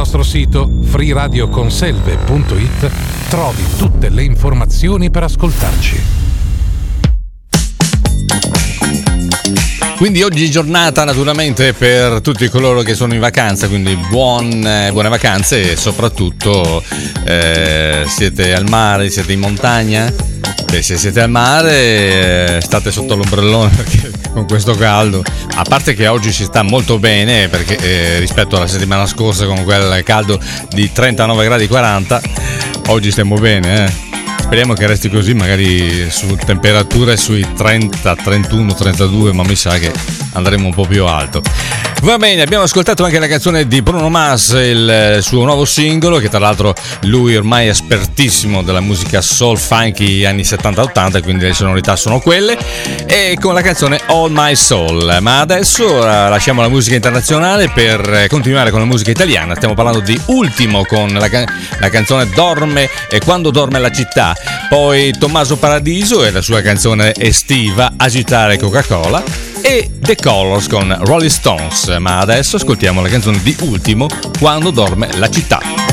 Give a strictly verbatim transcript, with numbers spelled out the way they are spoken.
nostro sito free radio conselve punto it trovi tutte le informazioni per ascoltarci. Quindi oggi giornata naturalmente per tutti coloro che sono in vacanza, quindi buon, eh, buone vacanze e soprattutto eh, siete al mare, siete in montagna. Beh, se siete al mare eh, state sotto l'ombrellone perché con questo caldo, a parte che oggi si sta molto bene perché eh, rispetto alla settimana scorsa con quel caldo di trentanove gradi quaranta, oggi stiamo bene, eh. Speriamo che resti così, magari su temperature sui trenta, trentuno, trentadue, ma mi sa che andremo un po' più alto. Va bene, abbiamo ascoltato anche la canzone di Bruno Mars, il suo nuovo singolo, che tra l'altro lui ormai è espertissimo della musica soul funky anni settanta ottanta, quindi le sonorità sono quelle, e con la canzone All My Soul. Ma adesso lasciamo la musica internazionale per continuare con la musica italiana. Stiamo parlando di Ultimo con la, can- la canzone Dorme e Quando dorme la città, poi Tommaso Paradiso e la sua canzone estiva Agitare Coca-Cola, e The Colors con Rolling Stones. Ma adesso ascoltiamo la canzone di Ultimo, Quando dorme la città.